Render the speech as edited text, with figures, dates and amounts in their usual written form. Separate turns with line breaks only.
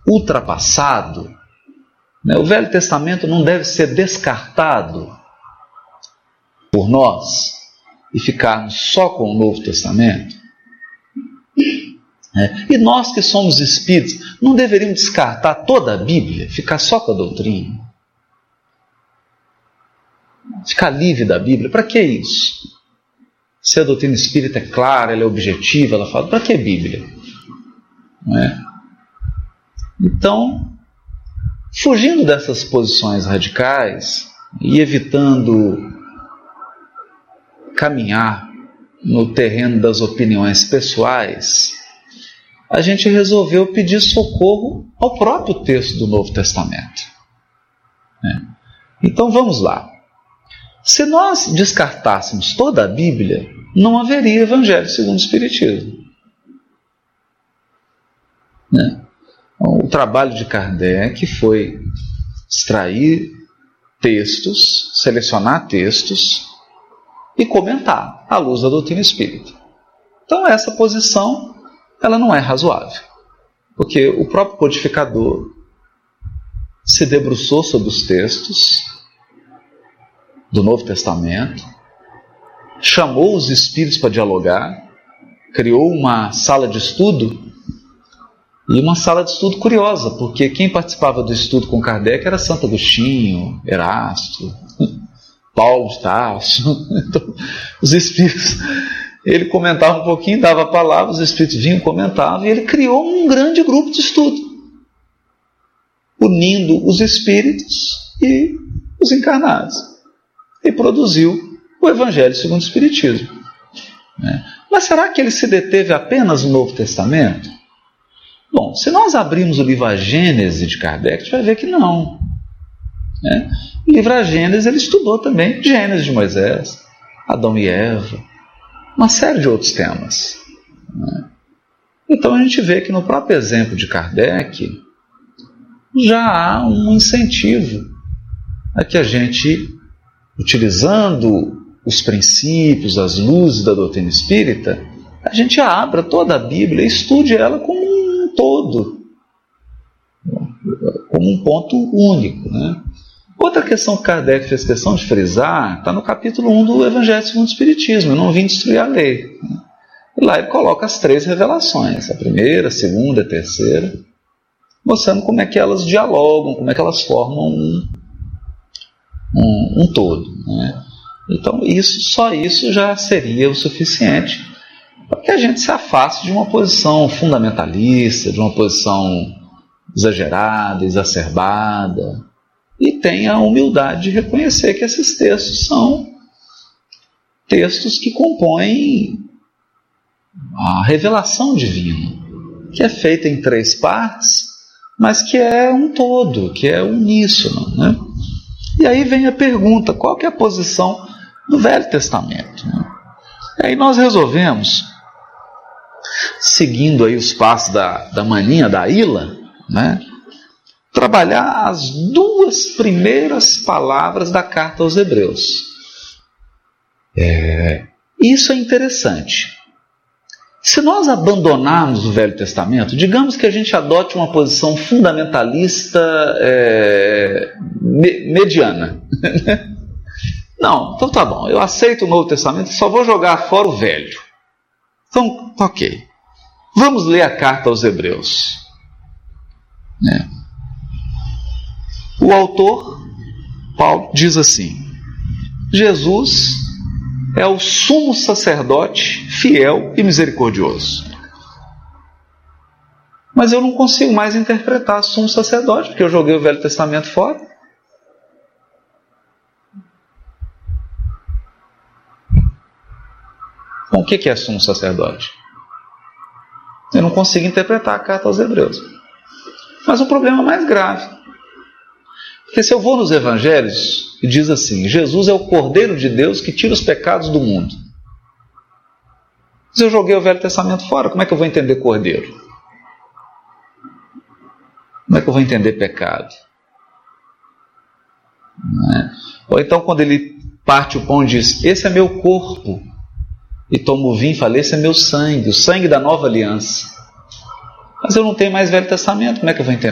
ultrapassado, né? O Velho Testamento não deve ser descartado por nós e ficarmos só com o Novo Testamento. E nós que somos espíritos, não deveríamos descartar toda a Bíblia, ficar só com a doutrina? Ficar livre da Bíblia, para que isso? Se a doutrina espírita é clara, ela é objetiva, ela fala, para que Bíblia? Não é? Então, fugindo dessas posições radicais e evitando caminhar no terreno das opiniões pessoais, a gente resolveu pedir socorro ao próprio texto do Novo Testamento. Então vamos lá. Se nós descartássemos toda a Bíblia, não haveria Evangelho segundo o Espiritismo. O trabalho de Kardec foi extrair textos, selecionar textos e comentar à luz da doutrina espírita. Então essa posição, ela não é razoável, porque o próprio codificador se debruçou sobre os textos do Novo Testamento, chamou os espíritos para dialogar, criou uma sala de estudo, e uma sala de estudo curiosa, porque quem participava do estudo com Kardec era Santo Agostinho, Erasto, Paulo de Tarso. Então, os espíritos, ele comentava um pouquinho, dava a palavra, os espíritos vinham, comentavam, e ele criou um grande grupo de estudo, unindo os espíritos e os encarnados, e produziu o Evangelho segundo o Espiritismo. Mas será que ele se deteve apenas no Novo Testamento? Bom, se nós abrirmos o livro A Gênese de Kardec, a gente vai ver que não. O livro A Gênese, ele estudou também Gênesis de Moisés, Adão e Eva, uma série de outros temas. Então a gente vê que no próprio exemplo de Kardec já há um incentivo a que a gente, utilizando os princípios, as luzes da doutrina espírita, a gente abra toda a Bíblia e estude ela como um todo, como um ponto único. Outra questão que Kardec fez questão de frisar está no capítulo 1 do Evangelho segundo o Espiritismo. Eu não vim destruir a lei. E lá ele coloca as 3 revelações, a primeira, a segunda, a terceira, mostrando como é que elas dialogam, como é que elas formam um todo. Então só isso já seria o suficiente para que a gente se afaste de uma posição fundamentalista, de uma posição exagerada, exacerbada, e tenha a humildade de reconhecer que esses textos são textos que compõem a revelação divina, que é feita em 3 partes, mas que é um todo, que é uníssono. E aí vem a pergunta, qual que é a posição do Velho Testamento? E aí nós resolvemos, seguindo aí os passos da maninha, da Ila, trabalhar as 2 primeiras palavras da carta aos Hebreus. Isso é interessante. Se nós abandonarmos o Velho Testamento, digamos que a gente adote uma posição fundamentalista mediana. Não, então tá bom, eu aceito o Novo Testamento, só vou jogar fora o Velho. Então, ok. Vamos ler a carta aos Hebreus. O autor, Paulo, diz assim: Jesus é o sumo sacerdote fiel e misericordioso. Mas eu não consigo mais interpretar sumo sacerdote, porque eu joguei o Velho Testamento fora. Então, o que é sumo sacerdote? Eu não consigo interpretar a carta aos Hebreus. Mas o problema é mais grave. Porque se eu vou nos evangelhos e diz assim: Jesus é o Cordeiro de Deus que tira os pecados do mundo. Se eu joguei o Velho Testamento fora, como é que eu vou entender Cordeiro? Como é que eu vou entender pecado? Ou então quando ele parte o pão e diz: esse é meu corpo, e toma o vinho e fala: esse é meu sangue, o sangue da nova aliança. Mas eu não tenho mais Velho Testamento, como é que eu vou entender?